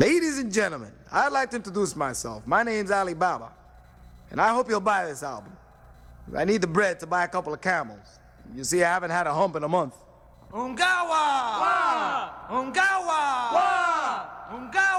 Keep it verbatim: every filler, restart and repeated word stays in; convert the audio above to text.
Ladies and gentlemen, I'd like to introduce myself. My name's Ali Baba, and I hope you'll buy this album. I need the bread to buy a couple of camels. You see, I haven't had a hump in a month. Ungawa! Wa! Ungawa! Wa! Ungawa!